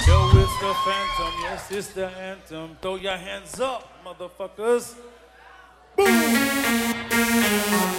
Yo, it's the Phantom, yes, it's the anthem. Throw your hands up, motherfuckers. Boom!